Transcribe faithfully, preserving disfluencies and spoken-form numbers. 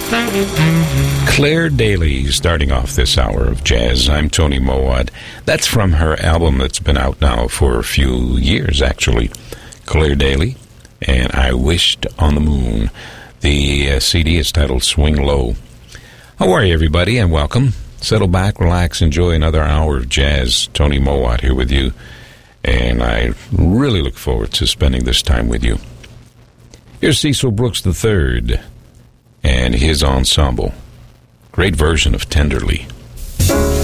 Claire Daly starting off this hour of jazz. I'm Tony Mowat. That's from her album that's been out now for a few years, actually. Claire Daly and I Wished on the Moon. The uh, C D is titled Swing Low. How are you, everybody, and welcome. Settle back, relax, enjoy another hour of jazz. Tony Mowat here with you, and I really look forward to spending this time with you. Here's Cecil Brooks the third and his ensemble. Great version of Tenderly.